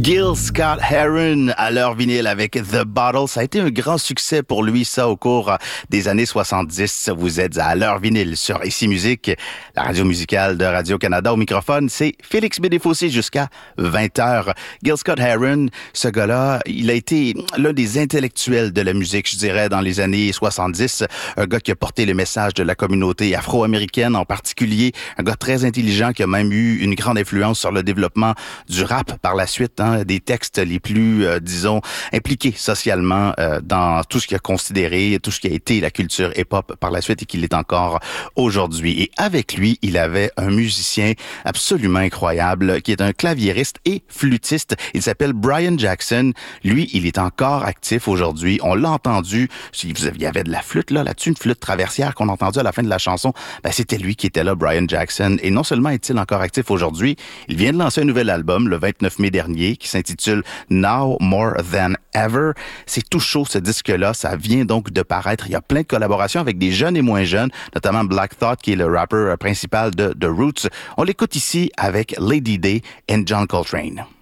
Gil Scott-Heron à l'heure vinyle avec The Bottle. Ça a été un grand succès pour lui, ça, au cours des années 70. Vous êtes à l'heure vinyle sur Ici Musique, la radio musicale de Radio-Canada. Au microphone, c'est Félix Bédéfossé jusqu'à 20h. Gil Scott-Heron, ce gars-là, il a été l'un des intellectuels de la musique, je dirais, dans les années 70. Un gars qui a porté le message de la communauté afro-américaine en particulier. Un gars très intelligent qui a même eu une grande influence sur le développement du rap par la suite, des textes les plus, disons, impliqués socialement dans tout ce qu'il a considéré, tout ce qui a été la culture hip-hop par la suite et qu'il est encore aujourd'hui. Et avec lui, il avait un musicien absolument incroyable qui est un claviériste et flûtiste. Il s'appelle Brian Jackson. Lui, il est encore actif aujourd'hui. On l'a entendu. Il y avait de la flûte là-dessus, une flûte traversière qu'on a entendue à la fin de la chanson. Ben, c'était lui qui était là, Brian Jackson. Et non seulement est-il encore actif aujourd'hui, il vient de lancer un nouvel album le 29 mai dernier qui s'intitule Now More Than Ever. C'est tout chaud, ce disque-là. Ça vient donc de paraître. Il y a plein de collaborations avec des jeunes et moins jeunes, notamment Black Thought, qui est le rappeur principal de The Roots. On l'écoute ici avec Lady Day et John Coltrane.